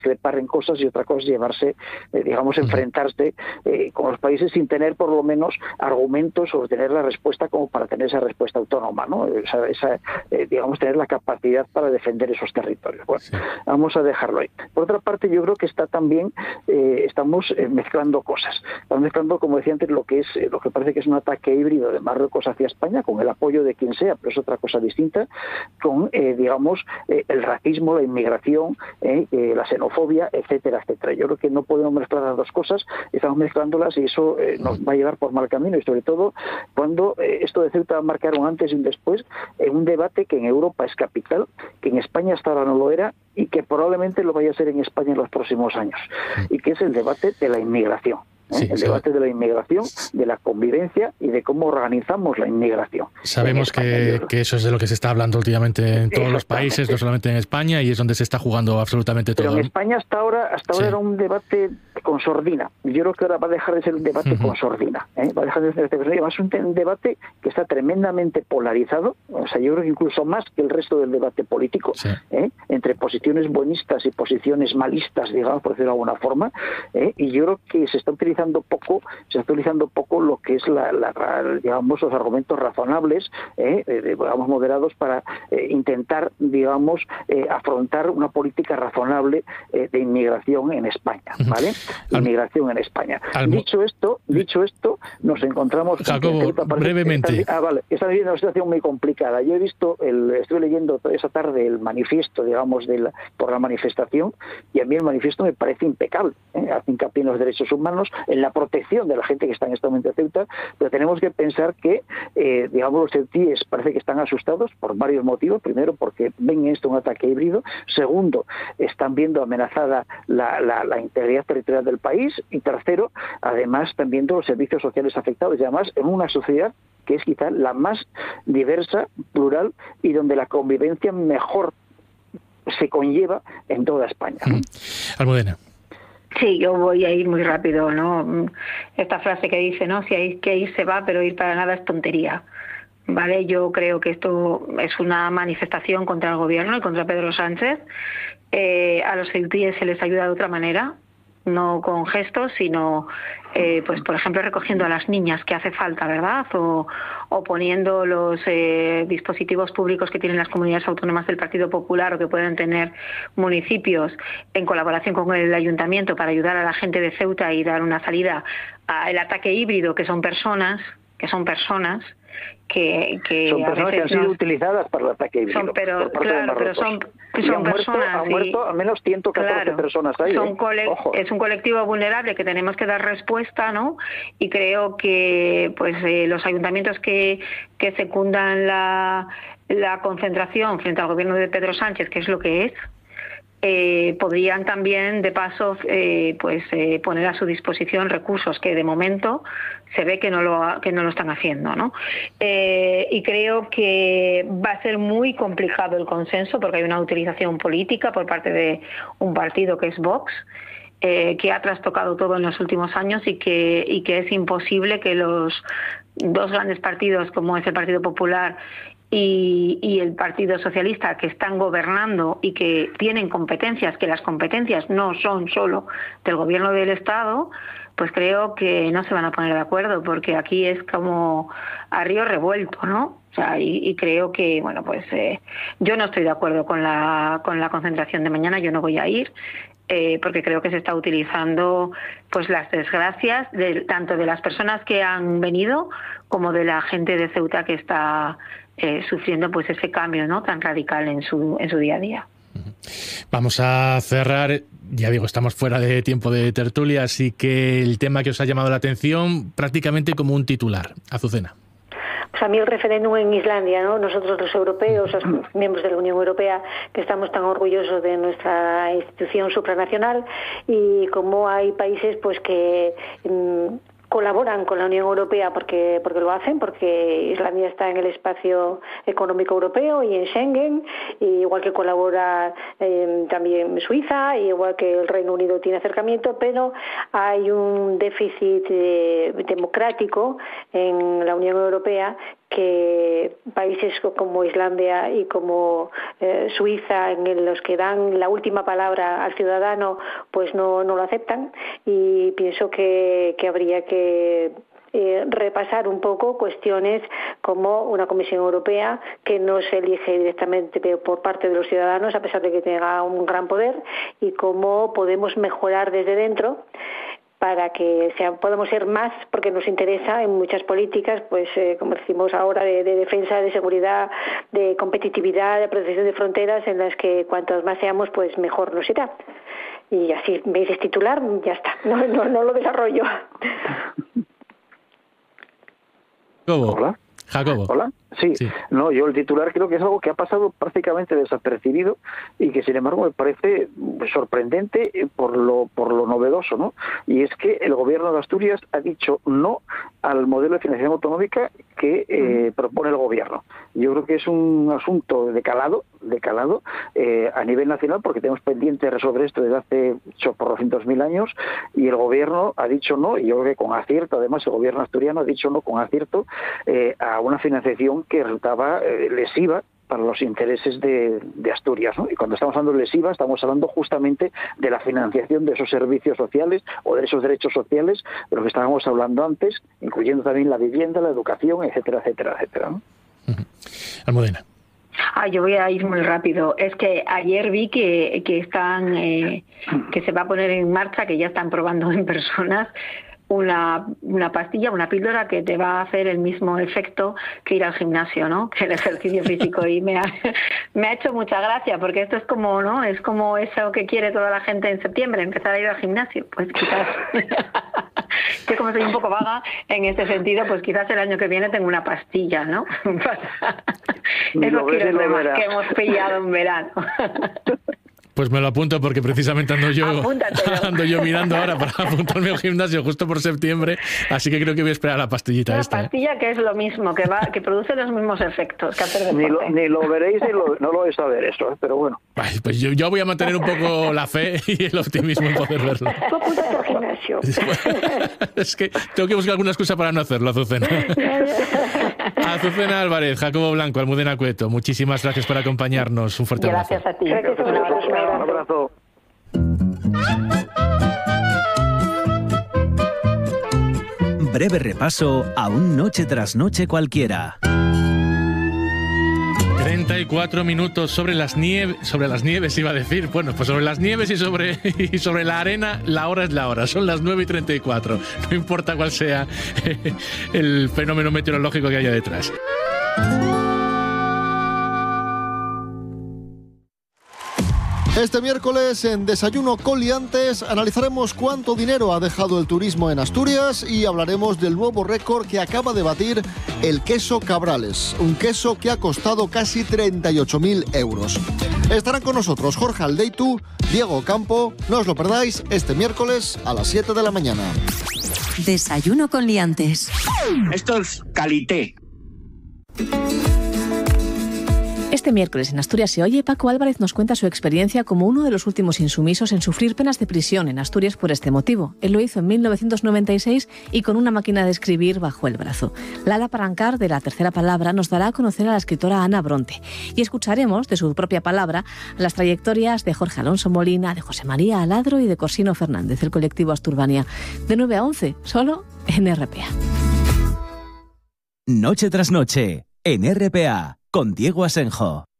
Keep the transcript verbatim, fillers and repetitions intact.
discrepar en cosas y otra cosa es llevarse, eh, digamos, enfrentarse eh, con los países sin tener por lo menos argumentos o tener la respuesta como para tener esa respuesta autónoma, ¿no? Esa, esa eh, digamos, tener la capacidad para defender esos territorios. Bueno, sí. Vamos a dejarlo ahí. Por otra parte, yo creo que está también, eh, estamos eh, mezclando cosas. Estamos mezclando, como decía antes, lo que es, eh, lo que parece que es un ataque híbrido de Marruecos hacia España, con el apoyo de quien sea, pero es otra cosa distinta, con, eh, digamos, eh, el racismo, la inmigración, eh, eh, la xenofobia, etcétera, etcétera. Yo creo que no podemos mezclar las dos cosas, estamos mezclándolas y eso eh, nos va a llevar por mal camino, y sobre todo cuando eh, esto de Ceuta va a marcar un antes y un después en un debate que en Europa es capital, que en España hasta ahora no lo era y que probablemente lo vaya a ser en España en los próximos años, y que es el debate de la inmigración. ¿eh? Sí, el debate sí. de la inmigración, de la convivencia y de cómo organizamos la inmigración. Sabemos que, que eso es de lo que se está hablando últimamente en todos los países, no solamente en España, y es donde se está jugando absolutamente todo. Pero en España hasta ahora hasta ahora sí. era un debate con sordina. Yo creo que ahora va a dejar de ser un debate uh-huh. con sordina. ¿eh? Va a dejar de ser un debate, va a ser un debate que está tremendamente polarizado. O sea, yo creo que incluso más que el resto del debate político, sí. ¿eh? entre posiciones buenistas y posiciones malistas, digamos, por decirlo de alguna forma. ¿eh? Y yo creo que se está utilizando poco, se está utilizando poco lo que es la, la digamos, los argumentos razonables, eh, eh, digamos, moderados para eh, intentar, digamos, eh, afrontar una política razonable eh, de inmigración en España, ¿vale? Al, inmigración en España. Al, dicho esto, dicho esto, nos encontramos Jacobo, con que brevemente. Está, ah, vale, está viviendo una situación muy complicada. Yo he visto, el, estuve leyendo esa tarde el manifiesto, digamos, de la, por la manifestación, y a mí el manifiesto me parece impecable. ¿eh? Hace hincapié en los derechos humanos, en la protección de la gente que está en este momento en Ceuta, pero tenemos que pensar que, eh, digamos, los ceutíes parece que están asustados por varios motivos. Primero, porque ven esto un ataque híbrido. Segundo, están viendo amenazada la, la, la integridad territorial del país. Y tercero, además, están viendo los servicios sociales afectados, y además en una sociedad que es quizá la más diversa, plural, y donde la convivencia mejor se conlleva en toda España. Mm. Almudena. Sí, yo voy a ir muy rápido, ¿no? Esta frase que dice, ¿no? Si hay que ir se va, pero ir para nada es tontería, ¿vale? Yo creo que esto es una manifestación contra el gobierno y contra Pedro Sánchez. Eh, a los ceutíes se les ayuda de otra manera, no con gestos, sino, eh, pues por ejemplo, recogiendo a las niñas que hace falta, ¿verdad? O, o poniendo los eh, dispositivos públicos que tienen las comunidades autónomas del Partido Popular o que pueden tener municipios en colaboración con el ayuntamiento para ayudar a la gente de Ceuta y dar una salida al ataque híbrido, que son personas, que son personas que, que son personas que han sido nos... utilizadas para el ataque híbrido. Son, pero, claro, pero son, son han personas. Muerto, han muerto al menos ciento catorce claro, personas ahí. Son ¿eh? cole... Es un colectivo vulnerable que tenemos que dar respuesta, ¿no? Y creo que pues eh, los ayuntamientos que, que secundan la, la concentración frente al gobierno de Pedro Sánchez, que es lo que es, Eh, podrían también de paso eh, pues eh, poner a su disposición recursos que de momento se ve que no lo que no lo están haciendo, ¿no? Eh, y creo que va a ser muy complicado el consenso porque hay una utilización política por parte de un partido que es Vox, eh, que ha trastocado todo en los últimos años y que y que es imposible que los dos grandes partidos como es el Partido Popular Y, y el Partido Socialista, que están gobernando y que tienen competencias, que las competencias no son solo del gobierno del Estado, pues creo que no se van a poner de acuerdo, porque aquí es como a río revuelto, ¿no? O sea, y, y creo que, bueno, pues eh, yo no estoy de acuerdo con la, con la concentración de mañana, yo no voy a ir, eh, porque creo que se está utilizando pues las desgracias de, tanto de las personas que han venido como de la gente de Ceuta que está eh, sufriendo pues ese cambio, ¿no?, tan radical en su en su día a día. Vamos a cerrar, ya digo, estamos fuera de tiempo de tertulia, así que el tema que os ha llamado la atención prácticamente como un titular. Azucena. Pues a mí el referéndum en Islandia, ¿no? Nosotros los europeos, los miembros de la Unión Europea, que estamos tan orgullosos de nuestra institución supranacional, y como hay países pues que mmm, colaboran con la Unión Europea porque porque lo hacen, porque Islandia está en el espacio económico europeo y en Schengen, y igual que colabora eh, también Suiza, y igual que el Reino Unido tiene acercamiento, pero hay un déficit eh, democrático en la Unión Europea que países como Islandia y como eh, Suiza, en los que dan la última palabra al ciudadano, pues no, no lo aceptan, y pienso que, que habría que Eh, repasar un poco cuestiones como una Comisión Europea que no se elige directamente por parte de los ciudadanos, a pesar de que tenga un gran poder, y cómo podemos mejorar desde dentro para que sea, podamos ser más, porque nos interesa en muchas políticas, pues eh, como decimos ahora, de, de defensa, de seguridad, de competitividad, de protección de fronteras, en las que cuantos más seamos, pues mejor nos irá. Y así, me dices titular, ya está, no, no, no lo desarrollo. Hola. Jacobo. Hola. Sí. sí, no, yo el titular creo que es algo que ha pasado prácticamente desapercibido y que sin embargo me parece sorprendente por lo por lo novedoso, ¿no? Y es que el gobierno de Asturias ha dicho no al modelo de financiación autonómica que eh, propone el gobierno. Yo creo que es un asunto de calado, de calado eh, a nivel nacional, porque tenemos pendiente de resolver esto desde hace por doscientos mil años, y el gobierno ha dicho no, y yo creo que con acierto, además el gobierno asturiano ha dicho no con acierto eh, a una financiación que resultaba eh, lesiva para los intereses de, de Asturias, ¿no? Y cuando estamos hablando de lesiva, estamos hablando justamente de la financiación de esos servicios sociales o de esos derechos sociales de los que estábamos hablando antes, incluyendo también la vivienda, la educación, etcétera, etcétera, etcétera, ¿no? Uh-huh. Almudena. Ah, yo voy a ir muy rápido. Es que ayer vi que, que están, eh, que se va a poner en marcha, que ya están probando en personas, una, una pastilla, una píldora que te va a hacer el mismo efecto que ir al gimnasio, ¿no? Que el ejercicio físico. Y me ha, me ha hecho mucha gracia, porque esto es como, ¿no? Es como eso que quiere toda la gente en septiembre, empezar a ir al gimnasio. Pues quizás, que como soy un poco vaga en este sentido, pues quizás el año que viene tengo una pastilla, ¿no? Esos kilos de más que hemos pillado en verano. Pues me lo apunto, porque precisamente ando yo ando yo mirando ahora para apuntarme al gimnasio justo por septiembre, así que creo que voy a esperar a la pastillita Una esta. Una pastilla ¿eh? que es lo mismo, que va que produce los mismos efectos que hacer deporte. Ni lo, ni lo veréis ni lo, no lo vais a ver eso, ¿eh? Pero bueno. Ay, pues yo, yo voy a mantener un poco la fe y el optimismo en poder verlo. Tú apúntate al gimnasio. Es que tengo que buscar alguna excusa para no hacerlo, Azucena. Azucena Álvarez, Jacobo Blanco, Almudena Cueto, muchísimas gracias por acompañarnos. Un fuerte abrazo. Gracias a ti. Gracias, un abrazo. Un abrazo. Breve repaso a un noche tras noche cualquiera. treinta y cuatro minutos sobre las nieves, sobre las nieves iba a decir, bueno, pues sobre las nieves y sobre, y sobre la arena, la hora es la hora, son las nueve y treinta y cuatro, no importa cuál sea el fenómeno meteorológico que haya detrás. Este miércoles en Desayuno con Liantes analizaremos cuánto dinero ha dejado el turismo en Asturias y hablaremos del nuevo récord que acaba de batir el queso Cabrales, un queso que ha costado casi treinta y ocho mil euros. Estarán con nosotros Jorge Aldeitu, Diego Campo, no os lo perdáis este miércoles a las siete de la mañana. Desayuno con Liantes. Esto es calité. Este miércoles en Asturias se oye, Paco Álvarez nos cuenta su experiencia como uno de los últimos insumisos en sufrir penas de prisión en Asturias por este motivo. Él lo hizo en mil novecientos noventa y seis y con una máquina de escribir bajo el brazo. Lala Parancar, de La Tercera Palabra, nos dará a conocer a la escritora Ana Bronte. Y escucharemos, de su propia palabra, las trayectorias de Jorge Alonso Molina, de José María Aladro y de Corsino Fernández, el colectivo Asturbania. De nueve a once, solo en R P A. Noche tras noche, en R P A, con Diego Asenjo.